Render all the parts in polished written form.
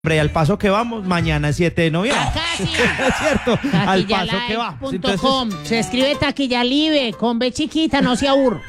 Hombre, al paso que vamos, mañana es 7 de noviembre. Casi. Es cierto, al paso que vamos. Taquillalive.com. Se escribe Taquillalive con B chiquita, no se aburro.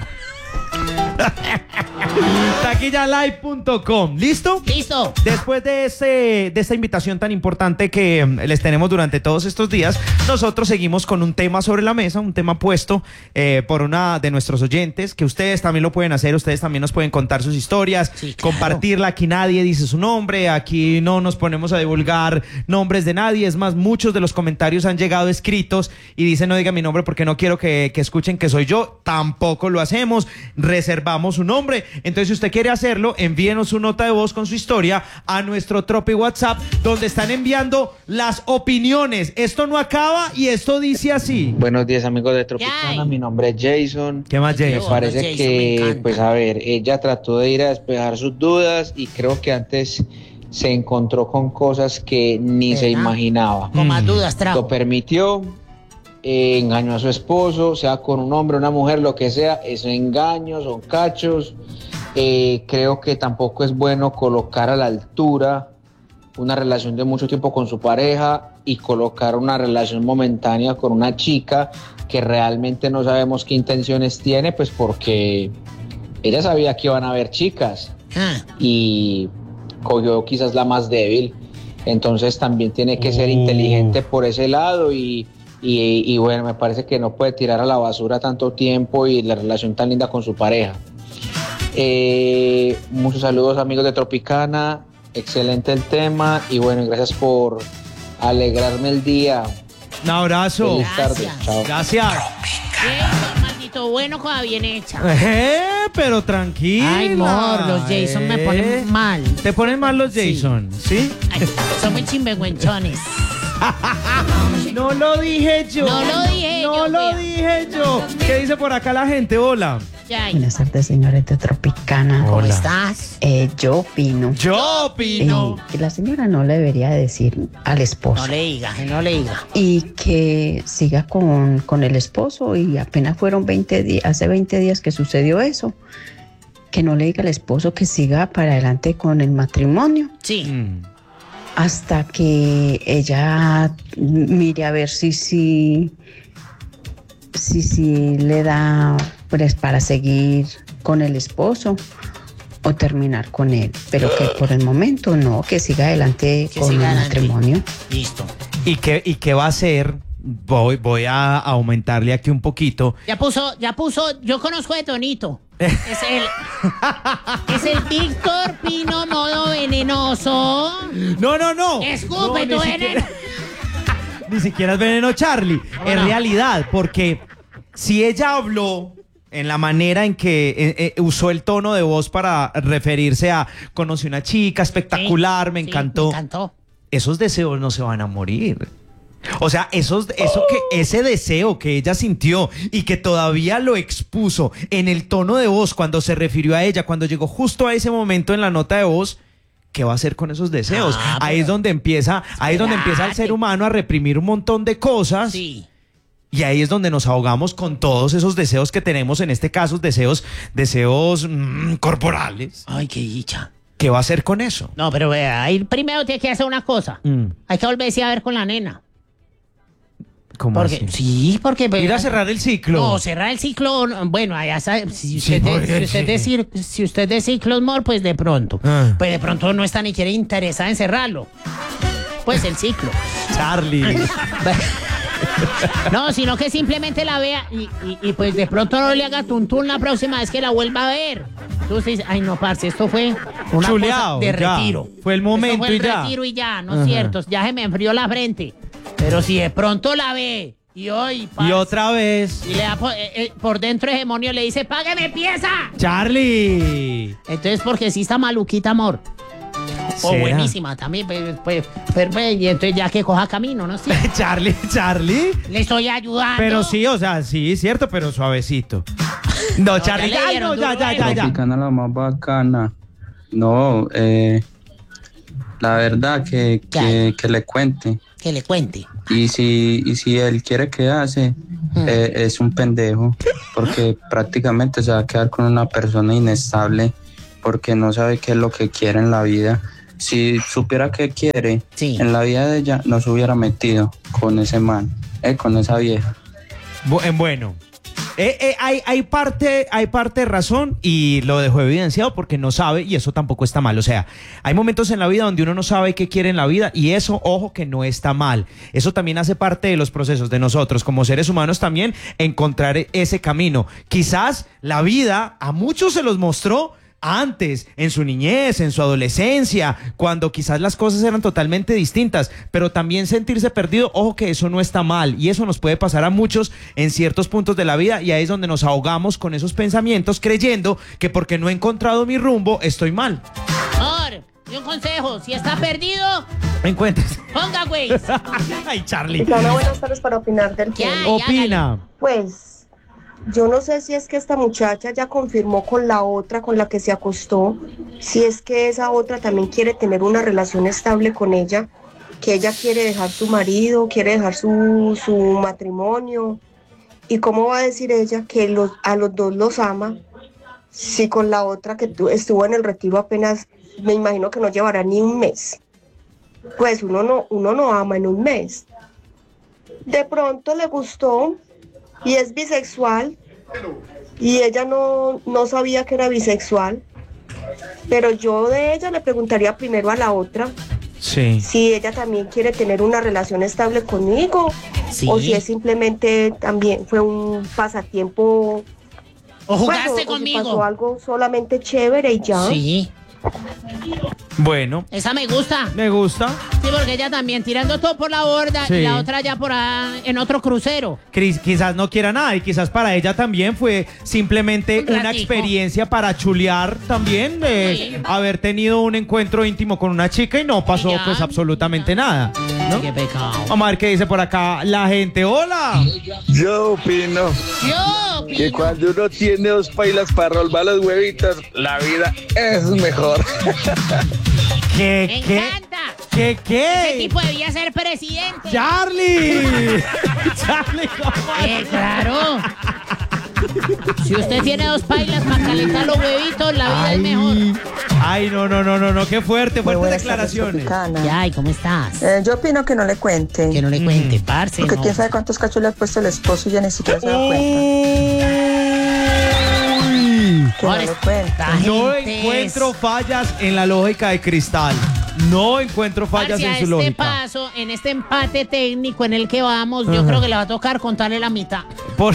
Taquillalive.com. ¿Listo? Listo. Después de esta invitación tan importante que les tenemos durante todos estos días, nosotros seguimos con un tema sobre la mesa, un tema puesto por una de nuestros oyentes, que ustedes también lo pueden hacer, ustedes también nos pueden contar sus historias, sí, claro, compartirla. Aquí nadie dice su nombre, aquí no nos ponemos a divulgar nombres de nadie. Es más, muchos de los comentarios han llegado escritos y dicen: no diga mi nombre porque no quiero que escuchen que soy yo. Tampoco lo hacemos, reservamos su nombre. Entonces, si usted quiere hacerlo, envíenos su nota de voz con su historia a nuestro trope WhatsApp, donde están enviando las opiniones. Esto no acaba y esto dice así. Buenos días, amigos de Tropicana. Mi nombre es Jason. ¿Qué más, Jason? Me parece Jason, que, pues a ver, ella trató de ir a despejar sus dudas y creo que antes se encontró con cosas que ni se imaginaba. Con más dudas, Lo trago. permitió, engañó a su esposo, sea con un hombre, una mujer, lo que sea, es engaño, son cachos. Creo que tampoco es bueno colocar a la altura una relación de mucho tiempo con su pareja y colocar una relación momentánea con una chica que realmente no sabemos qué intenciones tiene, pues porque ella sabía que iban a haber chicas y cogió quizás la más débil. Entonces también tiene que ser inteligente por ese lado y bueno, me parece que no puede tirar a la basura tanto tiempo y la relación tan linda con su pareja. Muchos saludos, amigos de Tropicana, excelente el tema y bueno, gracias por alegrarme el día. Un abrazo. Feliz tarde. Chao. Gracias. Jason, maldito bueno, cosa bien hecha. Pero tranquila. Ay, amor, los Jason me ponen mal. ¿Te ponen mal los Jason? ¿Sí? Ay, son muy chimbenguenchones. No lo dije yo. No lo dije No yo, lo vea. dije yo. ¿Qué dice por acá la gente? Hola. Ay, Buenas tardes, señores de Tropicana. ¿cómo Hola. estás? Yo opino Yo opino. que la señora no le debería decir al esposo No le diga, no le diga. y que siga con el esposo, y apenas fueron 20 días, hace 20 días que sucedió eso, que no le diga al esposo que siga para adelante con el matrimonio Sí. hasta que ella mire a ver si le da pues para seguir con el esposo o terminar con él, pero que por el momento no, que siga adelante Que con siga el adelante. matrimonio. Listo. ¿Y qué va a hacer? Voy a aumentarle aquí un poquito. Ya puso, yo conozco de Tonito. Es el Víctor Pino modo venenoso. No. Escupe No, tu veneno. Ni siquiera es veneno, Charlie. Es no? realidad, porque si ella habló en la manera en que usó el tono de voz para referirse a conocí una chica espectacular, me Sí, encantó. Me encantó. Esos deseos no se van a morir. O sea, ese deseo que ella sintió y que todavía lo expuso en el tono de voz cuando se refirió a ella, cuando llegó justo a ese momento en la nota de voz, ¿qué va a hacer con esos deseos? Ahí es donde empieza el ser humano a reprimir un montón de cosas. Sí. Y ahí es donde nos ahogamos con todos esos deseos que tenemos, en este caso deseos corporales. Ay, qué dicha. ¿Qué va a hacer con eso? No, pero vea, ahí primero tiene que hacer una cosa. Hay que volverse a ver con la nena. ¿Cómo Porque, así? sí, porque... Ir a cerrar el ciclo. No, cerrar el ciclo, bueno, allá sabe, si Sí, usted de ciclos, amor, pues de pronto. Ah. Pues de pronto no está ni quiere interesada en cerrarlo. Pues el ciclo. Charlie. No, sino que simplemente la vea y pues de pronto no le haga tuntún la próxima vez que la vuelva a ver. Entonces dice, ay no, parce, esto fue una Chuleado, cosa de ya. retiro. Fue el momento Esto fue el y ya. retiro y ya, no es cierto, ya se me enfrió la frente. Pero si de pronto la ve y hoy, parce, Y otra vez. y le da por dentro el demonio, le dice, págame pieza. Charlie. Entonces, porque sí está maluquita, amor. O ¿Será? buenísima también, pues, y entonces ya que coja camino, ¿no? Sí. Charlie. Le estoy ayudando. Pero sí, o sea, sí, cierto, pero suavecito. No, Charlie, ya le ay, dieron no, ya. duro, Tropicana la más bacana. No, la verdad que le cuente. Que le cuente. Y si él quiere quedarse, es un pendejo, porque prácticamente se va a quedar con una persona inestable, porque no sabe qué es lo que quiere en la vida. si supiera que quiere, Sí. en la vida de ella no se hubiera metido con ese man, con esa vieja. Bueno, hay parte de razón y lo dejó evidenciado porque no sabe y eso tampoco está mal. O sea, hay momentos en la vida donde uno no sabe qué quiere en la vida y eso, ojo, que no está mal. Eso también hace parte de los procesos de nosotros como seres humanos también, encontrar ese camino. Quizás la vida a muchos se los mostró antes, en su niñez, en su adolescencia, cuando quizás las cosas eran totalmente distintas, pero también sentirse perdido, ojo que eso no está mal y eso nos puede pasar a muchos en ciertos puntos de la vida y ahí es donde nos ahogamos con esos pensamientos creyendo que porque no he encontrado mi rumbo estoy mal. Amor, y un consejo, si está perdido, Encuentres. ponga güey. Ay, Charlie. Diana, buenas tardes para opinar del Ya, tema. Opina. Pues, yo no sé si es que esta muchacha ya confirmó con la otra con la que se acostó, si es que esa otra también quiere tener una relación estable con ella, que ella quiere dejar su marido, quiere dejar su matrimonio. ¿Y cómo va a decir ella que a los dos los ama si con la otra que estuvo en el retiro apenas, me imagino que no llevará ni un mes? Pues uno no ama en un mes. De pronto le gustó y es bisexual y ella no sabía que era bisexual, pero yo de ella le preguntaría primero a la otra Sí. si ella también quiere tener una relación estable conmigo Sí. o si es simplemente también fue un pasatiempo O jugaste o si conmigo. pasó algo solamente chévere y ya. Sí, Bueno, esa me gusta. me gusta. Sí, porque ella también tirando todo por la borda Sí. y la otra ya en otro crucero. Quizás no quiera nada y quizás para ella también fue simplemente Un una ratico. experiencia para chulear también, Sí. haber tenido un encuentro íntimo con una chica y no pasó Y ya, pues absolutamente nada, ¿no? Qué pecado. Vamos a ver qué dice por acá la gente. ¡Hola! Yo opino Yo, que cuando uno tiene dos pailas para rolvar los huevitos, la vida es mejor. ¿Qué, me qué? encanta. ¿Qué, Ese qué? tipo debía ser presidente. ¡Charlie! ¡Charlie, ¿cómo así? Claro. Si usted tiene dos pailas para calentar los huevitos, la vida es mejor. Ay, no, qué fuertes declaraciones. Ay, ¿cómo estás? Yo opino que no le cuente. Que no le cuente, parce. Porque no. quién sabe cuántos cachos le ha puesto el esposo y ya ni siquiera se da cuenta. Que no Ahora le cuente. esta No gente encuentro fallas en la lógica de Cristal. No encuentro fallas parce, en a su este lógica. paso, en este empate técnico en el que vamos, yo creo que le va a tocar contarle la mitad. Por...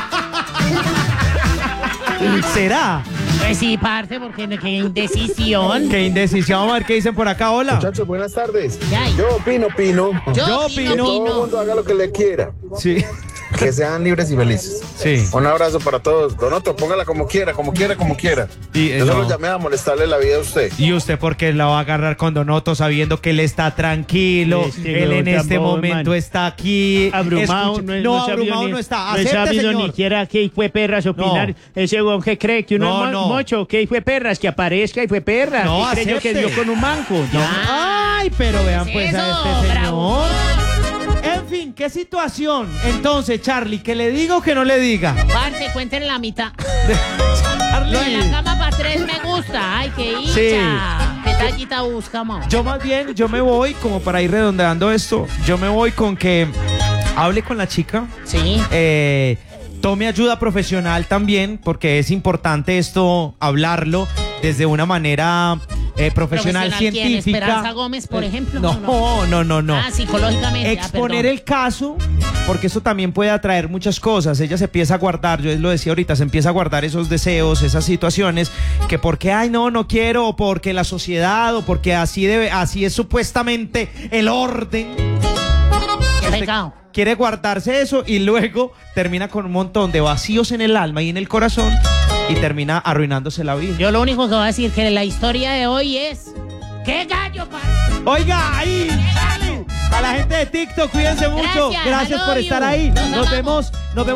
¿Será? Pues sí, parce, porque qué indecisión. Qué indecisión. Vamos a ver qué dicen por acá. Hola. Muchachos, buenas tardes. Ya. Yo opino Yo que opino. todo el mundo haga lo que le quiera. Sí. Que sean libres y felices. Sí. Un abrazo para todos. Donato, póngala como quiera. Y, Yo solo no. llamé a molestarle la vida a usted. ¿Y usted por qué la va a agarrar con Donoto sabiendo que él está tranquilo? Este Él en huevón este tambor, momento man. está aquí. Abrumado, escucha- no sabido abrumado ni- no está. No he Acepte, sabido ni señor. siquiera que fue perras opinar. Ese huevón que cree que uno No, es no. mocho, que fue perras, que aparezca y fue perras. No, que creyó que acepte. dio con un manco. No. Ay, pero vean pues a Eso, este bravo. señor. En fin, ¿qué situación? Entonces, Charlie, ¿que le diga o que no le diga? Parce, cuéntenle la mitad. Charlie. Lo de la cama para tres me gusta. Ay, qué hincha. Sí. ¿Qué tallita buscamos? Yo más bien, yo me voy, como para ir redondeando esto, yo me voy con que hable con la chica, Sí. tome ayuda profesional también, porque es importante esto, hablarlo desde una manera profesional ¿Quién? científica. ¿Esperanza Gómez, por ejemplo? No. Ah, psicológicamente. Exponer perdón. el caso, porque eso también puede atraer muchas cosas. Ella se empieza a guardar, yo lo decía ahorita, se empieza a guardar esos deseos, esas situaciones, que porque, ay, no quiero, o porque la sociedad, o porque así es supuestamente el orden. Qué pecado. Quiere guardarse eso y luego termina con un montón de vacíos en el alma y en el corazón y termina arruinándose la vida. Yo lo único que voy a decir que la historia de hoy es... ¡Qué gallo, parce! Oiga, ahí, a la gente de TikTok, cuídense mucho. Gracias, Gracias I por love estar you. ahí. Nos Nos amamos. vemos